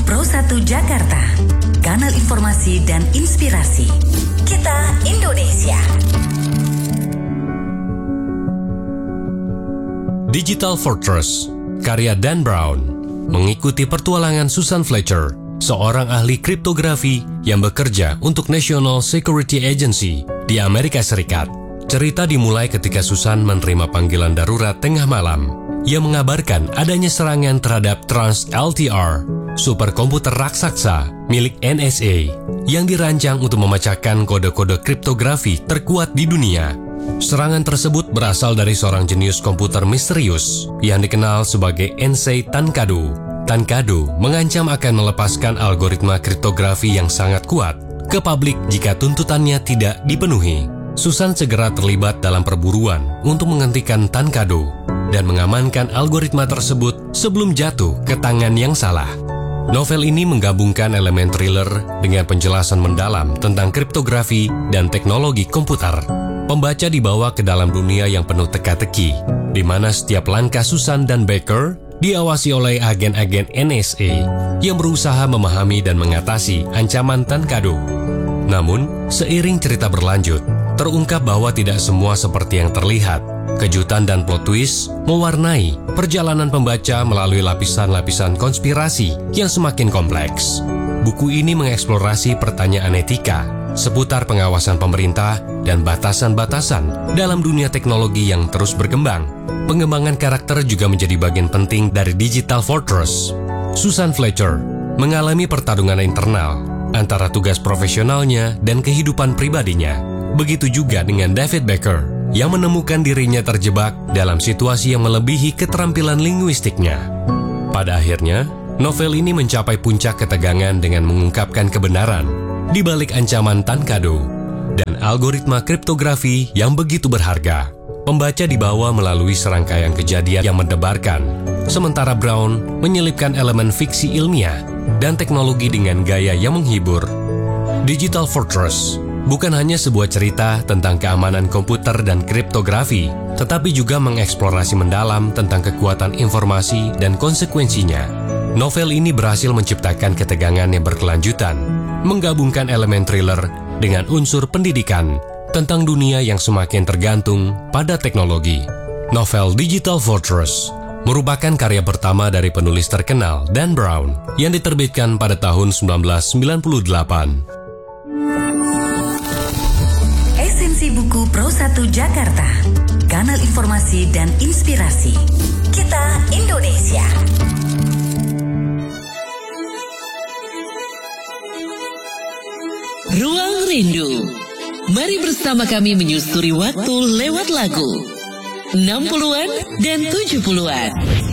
Pro 1 Jakarta, kanal informasi dan inspirasi. Kita Indonesia. Digital Fortress, karya Dan Brown, mengikuti petualangan Susan Fletcher, seorang ahli kriptografi yang bekerja untuk National Security Agency di Amerika Serikat. Cerita dimulai ketika Susan menerima panggilan darurat tengah malam yang mengabarkan adanya serangan terhadap Trans-LTR, superkomputer raksasa milik NSA yang dirancang untuk memecahkan kode-kode kriptografi terkuat di dunia. Serangan tersebut berasal dari seorang jenius komputer misterius yang dikenal sebagai Ensei Tankado. Tankado mengancam akan melepaskan algoritma kriptografi yang sangat kuat ke publik jika tuntutannya tidak dipenuhi. Susan segera terlibat dalam perburuan untuk menghentikan Tankado dan mengamankan algoritma tersebut sebelum jatuh ke tangan yang salah. Novel ini menggabungkan elemen thriller dengan penjelasan mendalam tentang kriptografi dan teknologi komputer. Pembaca dibawa ke dalam dunia yang penuh teka-teki, di mana setiap langkah Susan dan Baker diawasi oleh agen-agen NSA yang berusaha memahami dan mengatasi ancaman Tankado. Namun, seiring cerita berlanjut, terungkap bahwa tidak semua seperti yang terlihat. Kejutan dan plot twist mewarnai perjalanan pembaca melalui lapisan-lapisan konspirasi yang semakin kompleks. Buku ini mengeksplorasi pertanyaan etika seputar pengawasan pemerintah dan batasan-batasan dalam dunia teknologi yang terus berkembang. Pengembangan karakter juga menjadi bagian penting dari Digital Fortress. Susan Fletcher mengalami pertarungan internal antara tugas profesionalnya dan kehidupan pribadinya. Begitu juga dengan David Baker yang menemukan dirinya terjebak dalam situasi yang melebihi keterampilan linguistiknya. Pada akhirnya, novel ini mencapai puncak ketegangan dengan mengungkapkan kebenaran di balik ancaman Tankado dan algoritma kriptografi yang begitu berharga. Pembaca dibawa melalui serangkaian kejadian yang mendebarkan, sementara Brown menyelipkan elemen fiksi ilmiah dan teknologi dengan gaya yang menghibur. Digital Fortress bukan hanya sebuah cerita tentang keamanan komputer dan kriptografi, tetapi juga mengeksplorasi mendalam tentang kekuatan informasi dan konsekuensinya. Novel ini berhasil menciptakan ketegangan yang berkelanjutan, menggabungkan elemen thriller dengan unsur pendidikan tentang dunia yang semakin tergantung pada teknologi. Novel Digital Fortress merupakan karya pertama dari penulis terkenal Dan Brown yang diterbitkan pada tahun 1998. Esensi buku Pro 1 Jakarta, kanal informasi dan inspirasi. Kita Indonesia. Ruang Rindu. Mari bersama kami menyusuri waktu lewat lagu 60-an dan 70-an.